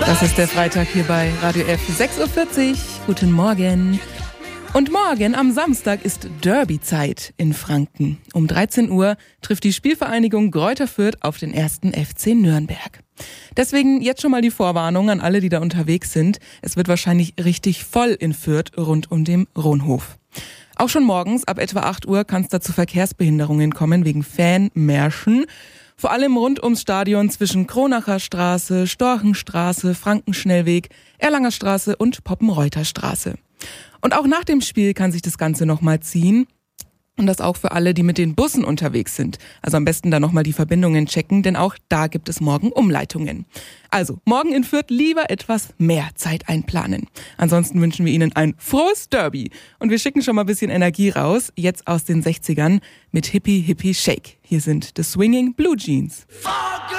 Das ist der Freitag hier bei Radio F. 6.40 Uhr. Guten Morgen. Und morgen am Samstag ist Derby-Zeit in Franken. Um 13 Uhr trifft die Spielvereinigung Greuther Fürth auf den 1. FC Nürnberg. Deswegen jetzt schon mal die Vorwarnung an alle, die da unterwegs sind. Es wird wahrscheinlich richtig voll in Fürth rund um den Ronhof. Auch schon morgens ab etwa 8 Uhr kann es da zu Verkehrsbehinderungen kommen wegen Fanmärschen. Vor allem rund ums Stadion zwischen Kronacher Straße, Storchenstraße, Frankenschnellweg, Erlanger Straße und Poppenreuther Straße. Und auch nach dem Spiel kann sich das Ganze nochmal ziehen. Und das auch für alle, die mit den Bussen unterwegs sind. Also am besten da nochmal die Verbindungen checken, denn auch da gibt es morgen Umleitungen. Also morgen in Fürth lieber etwas mehr Zeit einplanen. Ansonsten wünschen wir Ihnen ein frohes Derby. Und wir schicken schon mal ein bisschen Energie raus, jetzt aus den 60ern mit Hippie Hippie Shake. Hier sind The Swinging Blue Jeans.